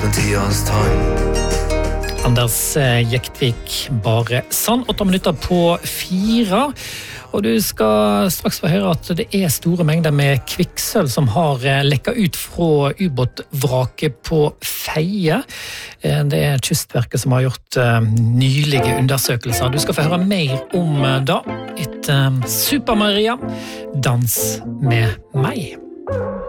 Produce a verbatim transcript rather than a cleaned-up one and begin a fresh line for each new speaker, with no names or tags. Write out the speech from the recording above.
twenty years time.
Anders Jektvik, bare sann, åtte minutter på fire. Og du skal straks få høre at det er store mengder med kvikksølv som har lekket ut fra ubåtvraket på Feie. Det er Kystverket som har gjort nylige undersøkelser. Du skal få høre mer om da. Et Super Maria, dans med meg.